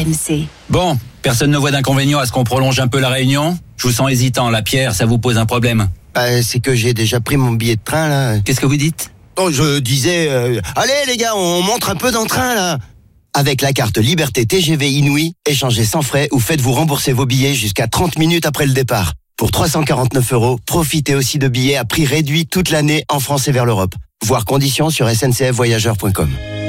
RMC. Bon, personne ne voit d'inconvénient à ce qu'on prolonge un peu la réunion ? Je vous sens hésitant, la Pierre, ça vous pose un problème ? C'est que j'ai déjà pris mon billet de train, là. Qu'est-ce que vous dites ? Oh, je disais, allez les gars, on montre un peu dans le train, là. Avec la carte Liberté TGV Inouï, échangez sans frais ou faites-vous rembourser vos billets jusqu'à 30 minutes après le départ. Pour 349 €, profitez aussi de billets à prix réduit toute l'année en France et vers l'Europe. Voir conditions sur sncfvoyageurs.com.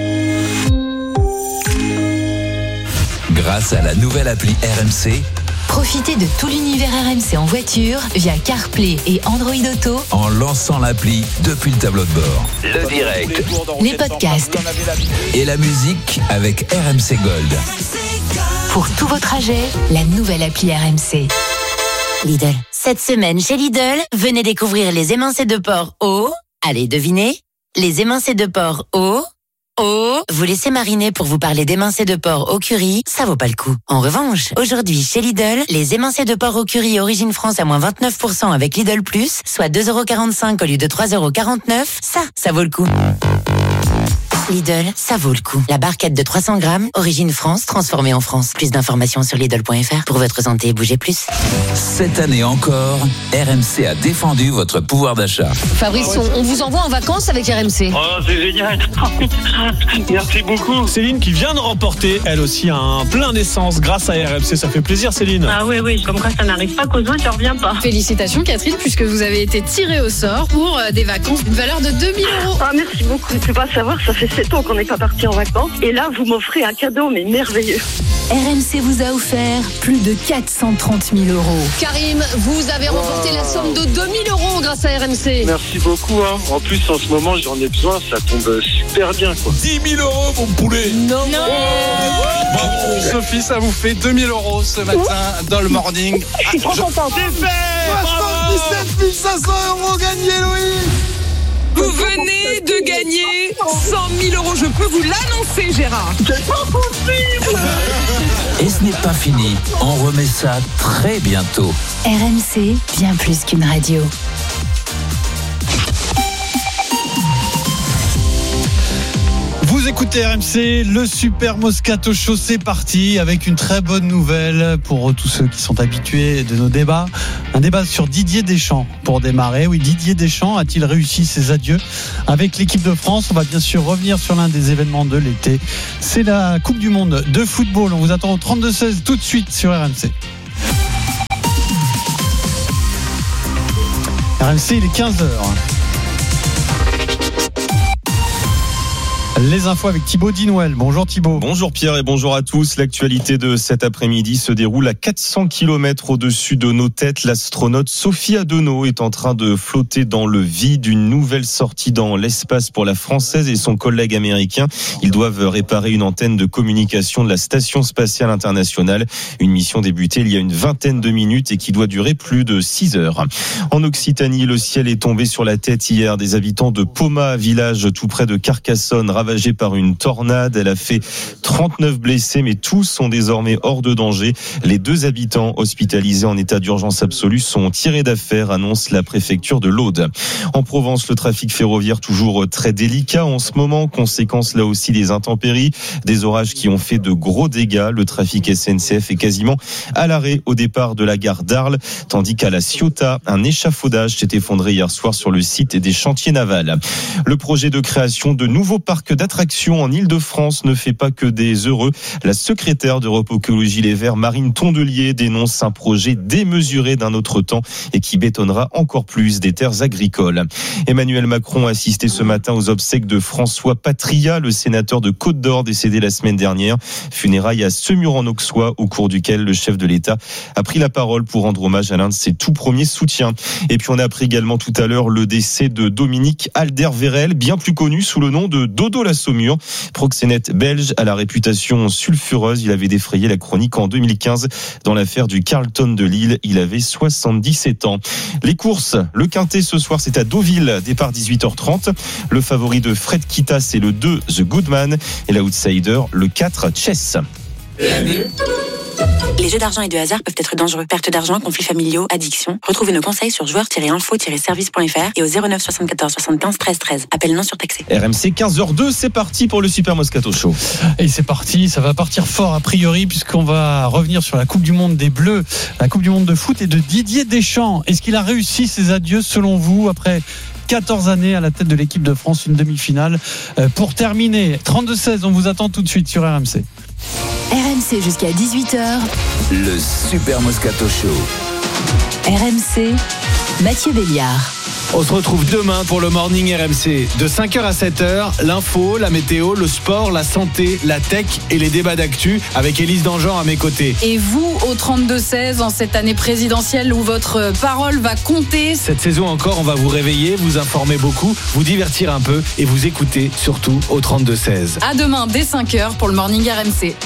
Grâce à la nouvelle appli RMC, Profitez de tout l'univers RMC en voiture via CarPlay et Android Auto en lançant l'appli depuis le tableau de bord. Le direct, les podcasts et la musique avec RMC Gold. pour tous vos trajets. La nouvelle appli RMC. Lidl. Cette semaine chez Lidl, venez découvrir les émincés de porc au... Allez, devinez. Les émincés de porc au... Vous laissez mariner pour vous parler d'émincés de porc au curry, ça vaut pas le coup. En revanche, aujourd'hui chez Lidl, les émincés de porc au curry Origine France à moins 29% avec Lidl Plus, soit 2,45€ au lieu de 3,49€, ça vaut le coup. Lidl, ça vaut le coup. La barquette de 300 grammes, Origine France, transformée en France. Plus d'informations sur Lidl.fr. Pour votre santé, bougez plus. Cette année encore, RMC a défendu votre pouvoir d'achat. Fabrice, on vous envoie en vacances avec RMC. Oh, c'est génial. Merci beaucoup. Céline qui vient de remporter, elle aussi, un plein d'essence grâce à RMC. Ça fait plaisir, Céline. Ah oui, comme quoi ça n'arrive pas qu'aux autres, ça revient pas. Félicitations, Catherine, puisque vous avez été tirée au sort pour des vacances d'une valeur de 2 000 €. Ah, merci beaucoup. Tu peux pas savoir, ça fait 7 ans qu'on n'est pas parti en vacances. Et là, vous m'offrez un cadeau, mais merveilleux. RMC vous a offert plus de 430 000 €. Karim, vous avez remporté la somme de 2 000 € grâce à RMC. Merci beaucoup. En plus, en ce moment, j'en ai besoin. Ça tombe super bien, quoi. 10 000 €, mon poulet. Non. Bravo, Sophie, ça vous fait 2 000 € ce matin dans le morning. Je suis trop contente. C'est fait. 77 500 € gagnés, Louis. Vous venez de gagner 100 000 €. Je peux vous l'annoncer, Gérard. C'est pas possible. Et ce n'est pas fini, on remet ça très bientôt. RMC, bien plus qu'une radio. Vous écoutez RMC, le Super Moscato Show, c'est parti avec une très bonne nouvelle pour tous ceux qui sont habitués de nos débats. Un débat sur Didier Deschamps pour démarrer. Oui, Didier Deschamps a-t-il réussi ses adieux avec l'équipe de France ? On va bien sûr revenir sur l'un des événements de l'été. C'est la Coupe du Monde de football. On vous attend au 32-16 tout de suite sur RMC. RMC, il est 15h. Les infos avec Thibaut Dinouel. Bonjour Thibaut. Bonjour Pierre et bonjour à tous. L'actualité de cet après-midi se déroule à 400 km au-dessus de nos têtes. L'astronaute Sophie Adenau est en train de flotter dans le vide. Une nouvelle sortie dans l'espace pour la Française et son collègue américain. Ils doivent réparer une antenne de communication de la Station Spatiale Internationale. Une mission débutée il y a une vingtaine de minutes et qui doit durer plus de 6 heures. En Occitanie, le ciel est tombé sur la tête hier des habitants de Poma, village tout près de Carcassonne, ravagée par une tornade. Elle a fait 39 blessés, mais tous sont désormais hors de danger. Les 2 habitants hospitalisés en état d'urgence absolue sont tirés d'affaire, annonce la préfecture de l'Aude. En Provence, le trafic ferroviaire toujours très délicat en ce moment, conséquence là aussi des intempéries, des orages qui ont fait de gros dégâts. Le trafic SNCF est quasiment à l'arrêt au départ de la gare d'Arles, tandis qu'à la Ciotat, un échafaudage s'est effondré hier soir sur le site des chantiers navals. Le projet de création de nouveaux parcs d'attractions en Île-de-France ne fait pas que des heureux. La secrétaire d'Europe Écologie Les Verts, Marine Tondelier, dénonce un projet démesuré d'un autre temps et qui bétonnera encore plus des terres agricoles. Emmanuel Macron a assisté ce matin aux obsèques de François Patria, le sénateur de Côte-d'Or décédé la semaine dernière. Funérailles à Semur-en-Auxois, au cours duquel le chef de l'État a pris la parole pour rendre hommage à l'un de ses tout premiers soutiens. Et puis on a appris également tout à l'heure le décès de Dominique Alderweireld, bien plus connu sous le nom de Dodo la Saumure, proxénète belge à la réputation sulfureuse. Il avait défrayé la chronique en 2015 dans l'affaire du Carlton de Lille. Il avait 77 ans. Les courses, le Quintet ce soir, c'est à Deauville, départ 18h30. Le favori de Fred Kita, c'est le 2, The Goodman. Et l'outsider, le 4, Chess. Les jeux d'argent et de hasard peuvent être dangereux. Perte d'argent, conflits familiaux, addiction. Retrouvez nos conseils sur joueurs-info-service.fr et au 09 74 75 13 13. Appel non surtaxé. RMC 15h02, c'est parti pour le Super Moscato Show. Et c'est parti, ça va partir fort a priori puisqu'on va revenir sur la Coupe du Monde des Bleus, la Coupe du Monde de foot et de Didier Deschamps. Est-ce qu'il a réussi ses adieux selon vous après 14 années à la tête de l'équipe de France, une demi-finale pour terminer. 32-16, on vous attend tout de suite sur RMC. RMC jusqu'à 18h. Le Super Moscato Show. RMC, Mathieu Béliard. On se retrouve demain pour le Morning RMC. De 5h à 7h, l'info, la météo, le sport, la santé, la tech et les débats d'actu avec Élise Dangean à mes côtés. Et vous, au 32-16, en cette année présidentielle où votre parole va compter. Cette saison encore, on va vous réveiller, vous informer beaucoup, vous divertir un peu et vous écouter surtout au 32-16. À demain dès 5h pour le Morning RMC.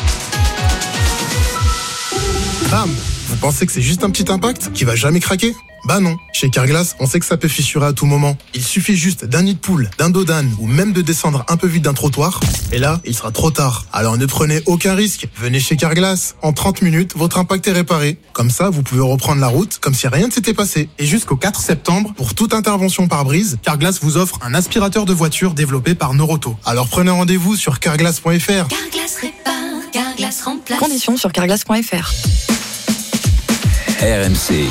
Bam! Vous pensez que c'est juste un petit impact qui va jamais craquer? Bah non, chez Carglass, on sait que ça peut fissurer à tout moment. Il suffit juste d'un nid de poule, d'un dos d'âne ou même de descendre un peu vite d'un trottoir. Et là, il sera trop tard. Alors ne prenez aucun risque. Venez chez Carglass. En 30 minutes, votre impact est réparé. Comme ça, vous pouvez reprendre la route comme si rien ne s'était passé. Et jusqu'au 4 septembre, pour toute intervention par brise, Carglass vous offre un aspirateur de voiture développé par Noroto. Alors prenez rendez-vous sur carglass.fr. Carglass répare, Carglass remplace. Conditions sur carglass.fr. RMC.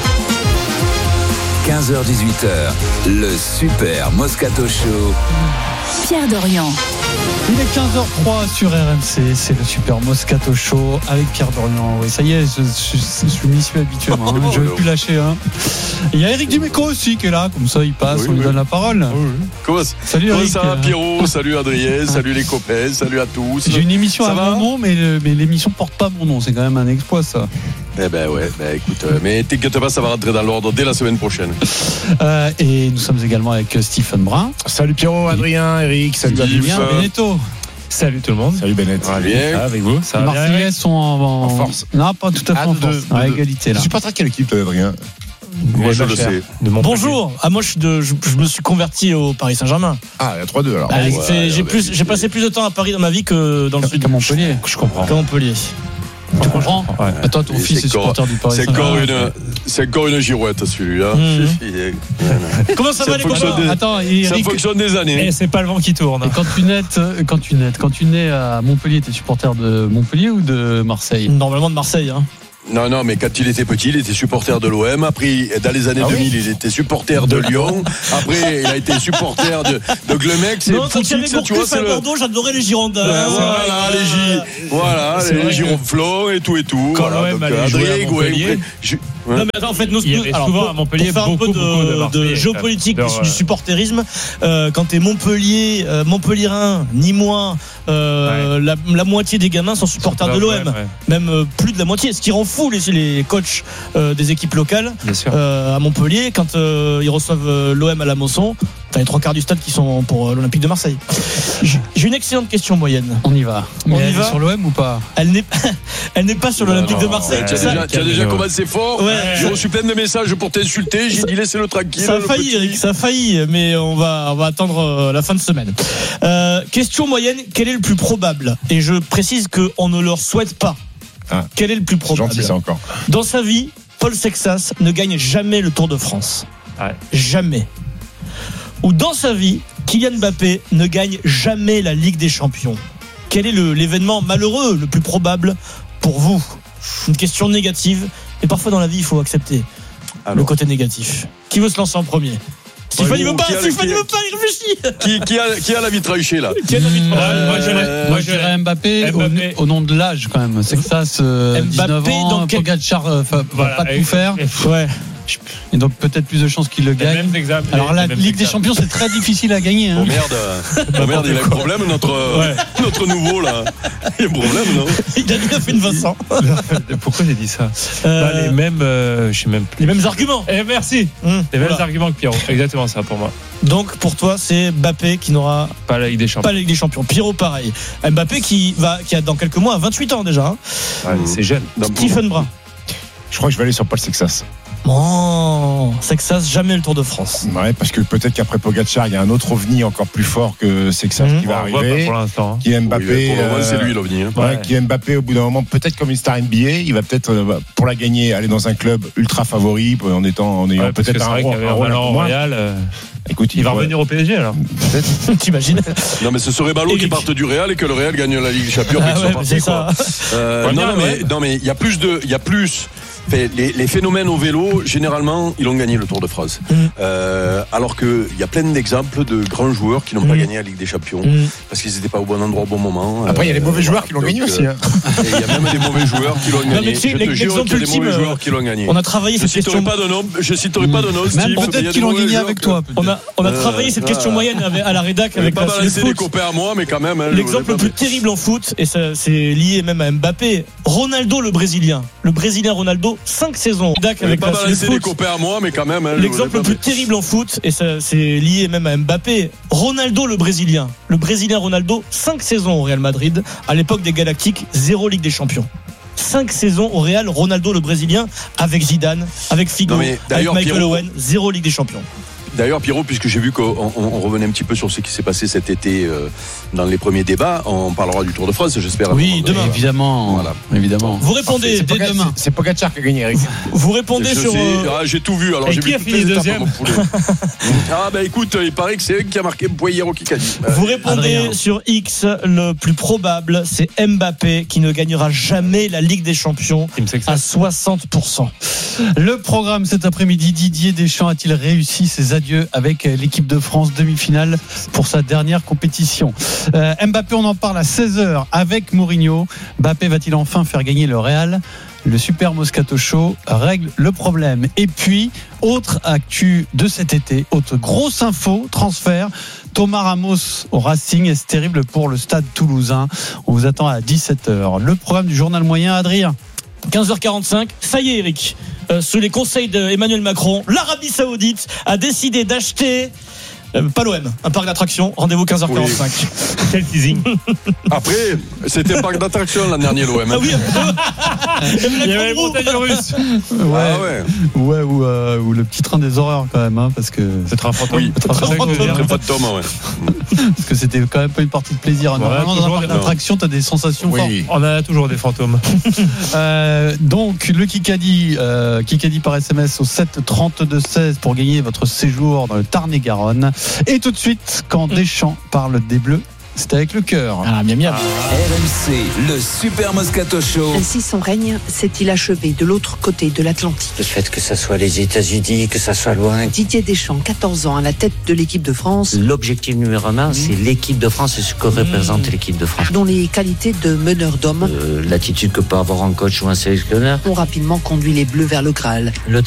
15h-18h, le Super Moscato Show. Pierre Dorian. Il est 15h03 sur RMC, c'est le Super Moscato Show avec Pierre Dorian. Oui, ça y est, je m'y suis habitué. Je ne vais plus lâcher. Il y a Eric Dimeco aussi qui est là, comme ça il passe, on lui donne la parole. Salut Eric. Comment ça va Pierrot? Salut Adrien, salut les copains, salut à tous. J'ai une émission à mon nom, mais l'émission porte pas mon nom, c'est quand même un exploit ça. Eh ben ouais, écoute, mais t'inquiète pas, ça va rentrer dans l'ordre dès la semaine prochaine. Et nous sommes également avec Stephen Brun. Salut Pierrot, Adrien, Eric, salut Julien Benetto. Salut tout le monde. Salut Bennett. Ça va bien. Avec vous. Les Marseillais sont en force. Non, pas tout à fait en force. À égalité là. Tu supportes quelle équipe, Adrien? Moi je le sais. Bonjour. Moi je me suis converti au Paris Saint-Germain. Ah, il y a 3-2 alors. J'ai passé plus de temps à Paris dans ma vie que dans le sud. Qu'à Montpellier. Je comprends. Qu'à Montpellier. Tu comprends? Ouais. Toi, ton fils est supporter du Paris Saint-Germain. C'est encore une girouette celui-là. Comment ça va les copains? Attends, ça fonctionne des années. Et c'est pas le vent qui tourne. Et quand tu nais à Montpellier, t'es supporter de Montpellier ou de Marseille? Normalement de Marseille. Non, mais quand il était petit, il était supporter de l'OM. Après, dans les années 2000, il était supporter de Lyon. Après, il a été supporter de Glemex. Non, quand il y avait Gourcuff à Bordeaux, j'adorais les Girondins. Voilà, les Giroflons et tout. Quand l'OM allait jouer à Montpellier. Non mais attends, en fait, nous souvent à Montpellier, pour faire un peu de géopolitique du supporterisme, quand t'es Montpellierin, Nîmois, la moitié des gamins sont supporters de l'OM, même plus de la moitié, ce qui rend fou les coachs des équipes locales à Montpellier quand ils reçoivent l'OM à la Mosson. T'as les 3/4 du stade qui sont pour l'Olympique de Marseille. J'ai une excellente question moyenne. On y va. Elle est sur l'OM ou pas? Elle n'est pas sur l'Olympique de Marseille. Tu as déjà commencé fort. J'ai reçu plein de messages pour t'insulter. J'ai dit laissez-le tranquille. Ça a failli, Eric, ça a failli, mais on va attendre la fin de semaine. Question moyenne, quel est le plus probable? Et je précise qu'on ne leur souhaite pas. Quel est le plus probable? Gentil, ça encore. Dans sa vie, Paul Sexas ne gagne jamais le Tour de France. Jamais. Ou dans sa vie, Kylian Mbappé ne gagne jamais la Ligue des Champions. Quel est l'événement malheureux le plus probable pour vous? Une question négative. Et parfois dans la vie, il faut accepter le côté négatif. Qui veut se lancer en premier? Stéphane, il veut pas, il réfléchit. Qui a la vie tranchée là? Moi, je dirais Mbappé. Au nom de l'âge quand même. Sexas, 19 ans, Pogacar va pas tout faire. Ouais. Et donc peut-être plus de chances qu'il le gagne. Alors la Ligue des Champions, c'est très difficile à gagner. Oh merde, il a un problème notre nouveau là. Il y a un problème, non? Il a fait une Vincent. Pourquoi j'ai dit ça? Les mêmes arguments. Merci. Les mêmes arguments que Pierrot. Exactement ça pour moi. Donc pour toi, c'est Mbappé qui n'aura pas la Ligue des Champions. Pierrot pareil. Mbappé qui a dans quelques mois 28 ans déjà. C'est jeune. Stephen Brun. Je crois que je vais aller sur Paul Sexas. Bon, Sexas, jamais le Tour de France. Ouais, parce que peut-être qu'après Pogacar, il y a un autre ovni encore plus fort que Sexas qui va arriver. Pour l'instant. Qui est Mbappé. Oui, pour le moment, c'est lui l'ovni. Ouais, qui est Mbappé au bout d'un moment, peut-être comme une star NBA. Il va peut-être, pour la gagner, aller dans un club ultra favori en ayant peut-être un rôle en Real. Écoute, il va revenir au PSG alors. Peut-être. T'imagines? Non, mais ce serait ballot qui parte du Real et que le Real gagne la Ligue des Champions. C'est ça. Non, mais il y a plus. Les phénomènes au vélo, généralement, ils ont gagné le Tour de France. Alors qu'il y a plein d'exemples de grands joueurs qui n'ont pas gagné la Ligue des Champions parce qu'ils n'étaient pas au bon endroit au bon moment. Après, il y a les mauvais joueurs qui l'ont gagné aussi. Il y a même des mauvais joueurs qui l'ont gagné. Je te jure qu'il y a des mauvais joueurs qui l'ont gagné. On a travaillé cette question. Je citerai pas de nom, Steve. Peut-être qu'ils l'ont gagné avec toi. On a travaillé cette question moyenne à la rédac avec pas balancer des copains à moi, mais quand même. L'exemple le plus terrible en foot, et ça c'est lié même à Mbappé, Ronaldo le Brésilien Ronaldo, 5 saisons. Avec pas balancer des copains à moi, mais quand même. L'exemple le plus terrible en foot, et ça c'est lié même à Mbappé, Ronaldo le Brésilien Ronaldo, 5 saisons au Real Madrid, à l'époque des Galactiques, 0 Ligue des Champions. 5 saisons au Real, Ronaldo le Brésilien, avec Zidane, avec Figo, avec Michael Owen, 0 Ligue des Champions. D'ailleurs, Pierrot, puisque j'ai vu qu'on revenait un petit peu sur ce qui s'est passé cet été dans les premiers débats, on parlera du Tour de France, j'espère. Oui, demain. Évidemment. Voilà. Évidemment. Vous répondez dès demain. C'est Pogacar qui a gagné, Eric. Vous répondez sur. J'ai tout vu. Alors, j'ai qui vu a fini deuxième? Écoute, il paraît que c'est qui a marqué Poyero qui a dit. Vous répondez sur X, le plus probable, c'est Mbappé qui ne gagnera jamais la Ligue des Champions à 60%. Le programme cet après-midi, Didier Deschamps a-t-il réussi ses adieux avec l'équipe de France, demi-finale pour sa dernière compétition? Mbappé, on en parle à 16h avec Mourinho. Mbappé va-t-il enfin faire gagner le Real? Le Super Moscato Show règle le problème. Et puis, autre actu de cet été, autre grosse info, transfert. Thomas Ramos au Racing, est terrible pour le Stade Toulousain. On vous attend à 17h. Le programme du journal moyen, Adrien. 15h45, ça y est Eric, sous les conseils d'Emmanuel Macron, l'Arabie Saoudite a décidé d'acheter pas l'OM, un parc d'attractions. Rendez-vous 15h45. Oui. Quel teasing. Après, c'était un parc d'attractions l'an dernier, l'OM. Ah oui. Il y avait les montagnes russes. Ouais, ou le petit train des horreurs quand même, hein, parce que c'est très fantôme. Oui, très fantôme, ouais. Parce que c'était quand même pas une partie de plaisir. Normalement, dans un parc d'attractions, t'as des sensations fortes. On a toujours des fantômes. Donc, le Kikadi par SMS au 7 32 16 pour gagner votre séjour dans le Tarn-et-Garonne. Et tout de suite, quand Deschamps parle des Bleus, c'est avec le cœur. RMC, le Super Moscato Show. Ainsi son règne s'est-il achevé de l'autre côté de l'Atlantique. Le fait que ça soit les États-Unis, que ça soit loin. Didier Deschamps, 14 ans à la tête de l'équipe de France. L'objectif numéro 1, c'est l'équipe de France et ce que représente l'équipe de France. Dont les qualités de meneur d'homme, l'attitude que peut avoir un coach ou un sélectionneur, ont rapidement conduit les Bleus vers le Graal. Le